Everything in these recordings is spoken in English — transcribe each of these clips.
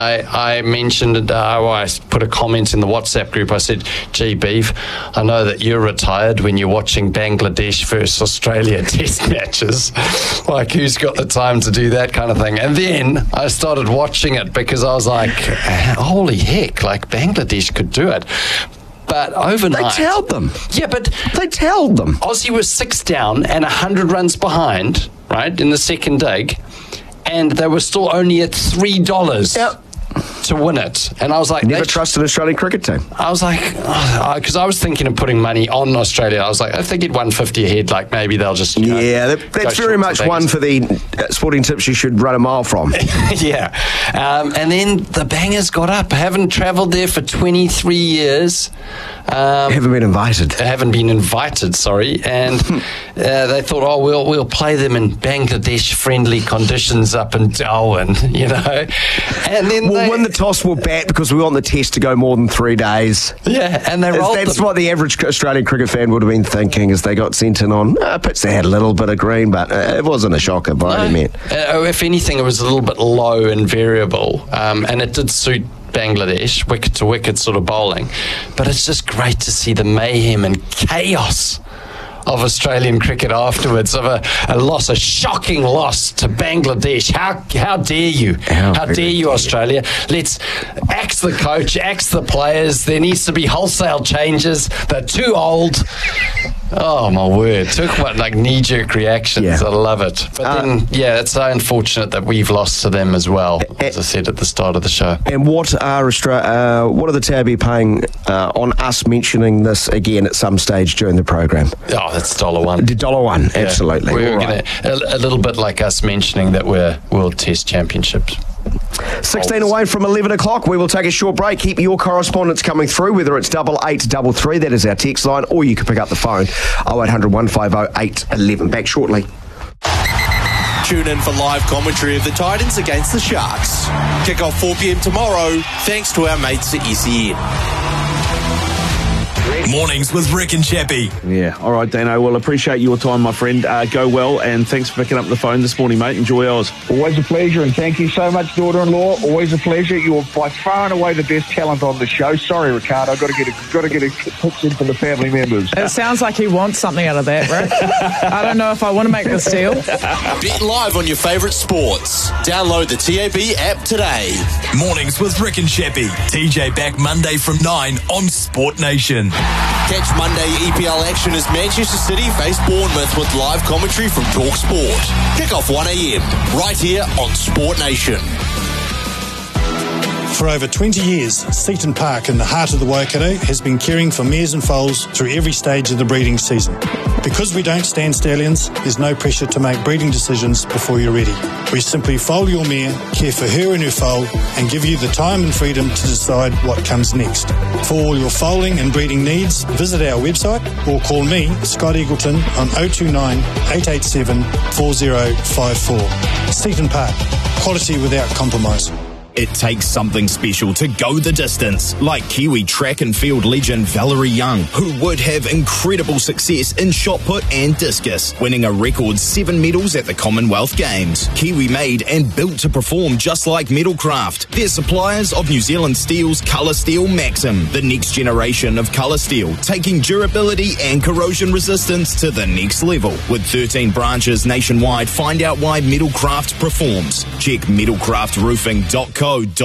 I mentioned, I put a comment in the WhatsApp group. I said, gee, Beef, I know that you're retired when you're watching Bangladesh versus Australia test matches. Like, who's got the time to do that kind of thing? And then I started watching it because I was like, holy heck, like Bangladesh could do it. But overnight... They tailed them. Yeah, but... They tailed them. Aussie was 6 down and 100 runs behind, right, in the second dig. And they were still only at $3 to win it. And I was like... Never trust an Australian cricket team. I was like... Because I was thinking of putting money on Australia. I was like, if they get 150 ahead, like maybe they'll just... that's very much one for the sporting tips you should run a mile from. Yeah. And then the Bangers got up. Haven't travelled there for 23 years. Haven't been invited. Haven't been invited, sorry. And they thought, we'll play them in Bangladesh-friendly conditions up in Darwin, you know. And then we'll win the toss, we'll bat because we want the test to go more than 3 days. Yeah, and they rolled That's what the average Australian cricket fan would have been thinking as they got sent in on a pitch that had a little bit of green, but it wasn't a shocker by any means. If anything, it was a little bit low and variable, and it did suit Bangladesh, wicket to wicket sort of bowling. But it's just great to see the mayhem and chaos of Australian cricket afterwards, of a loss, a shocking loss to Bangladesh. How dare you? How dare you, Australia? Let's axe the coach, axe the players. There needs to be wholesale changes. They're too old. Oh, my word. Took like knee-jerk reactions. Yeah. I love it. But then, it's so unfortunate that we've lost to them as well, as I said at the start of the show. And what are the Tabby paying on us mentioning this again at some stage during the program? Oh, that's $1. $1, absolutely. We're gonna, a little bit like us mentioning that we're World Test Championships. 16 away from 11 o'clock. We will take a short break. Keep your correspondence coming through, whether it's 8833, that is our text line, or you can pick up the phone, 0800 150 811. Back shortly. Tune in for live commentary of the Titans against the Sharks. Kick off 4 p.m. tomorrow, thanks to our mates at SEN. Mornings with Rick and Chappie. Yeah, all right, Dano. Well, appreciate your time, my friend. Go well, and thanks for picking up the phone this morning, mate. Enjoy Oz. Always a pleasure, and thank you so much, daughter-in-law. Always a pleasure. You're by far and away the best talent on the show. Sorry, Ricardo. Got to get a pitch in for the family members. It sounds like he wants something out of that, Rick. I don't know if I want to make this deal. Bet live on your favourite sports. Download the TAB app today. Mornings with Rick and Chappie. TJ back Monday from 9 on Sport Nation. Catch Monday EPL action as Manchester City face Bournemouth with live commentary from Talk Sport. Kick off 1 a.m. right here on Sport Nation. For over 20 years, Seaton Park in the heart of the Waikato has been caring for mares and foals through every stage of the breeding season. Because we don't stand stallions, there's no pressure to make breeding decisions before you're ready. We simply foal your mare, care for her and her foal, and give you the time and freedom to decide what comes next. For all your foaling and breeding needs, visit our website or call me, Scott Eagleton, on 029 887 4054. Seaton Park, quality without compromise. It takes something special to go the distance, like Kiwi track and field legend Valerie Young, who would have incredible success in shot put and discus, winning a record 7 medals at the Commonwealth Games. Kiwi made and built to perform just like Metalcraft. They're suppliers of New Zealand Steel's Colour Steel Maxim, the next generation of colour steel, taking durability and corrosion resistance to the next level. With 13 branches nationwide, find out why Metalcraft performs. Check metalcraftroofing.com.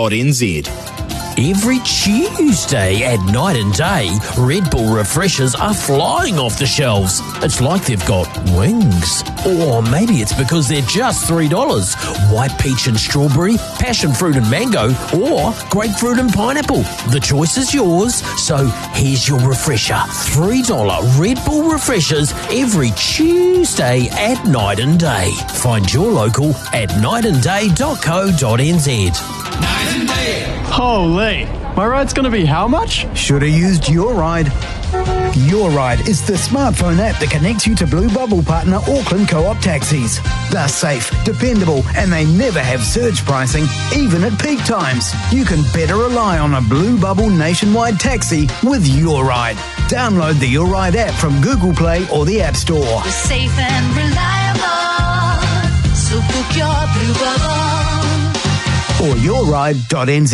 Every Tuesday at Night and Day, Red Bull refreshers are flying off the shelves. It's like they've got wings. Or maybe it's because they're just $3. White peach and strawberry, passion fruit and mango, or grapefruit and pineapple. The choice is yours, so here's your refresher. $3 Red Bull refreshers every Tuesday at Night and Day. Find your local at nightandday.co.nz. Holy, my ride's going to be how much? Should have used Your Ride. Your Ride is the smartphone app that connects you to Blue Bubble partner Auckland Co-op taxis. They're safe, dependable, and they never have surge pricing, even at peak times. You can better rely on a Blue Bubble nationwide taxi with Your Ride. Download the Your Ride app from Google Play or the App Store. We're safe and reliable, so book your Blue Bubble. Or yourride.nz.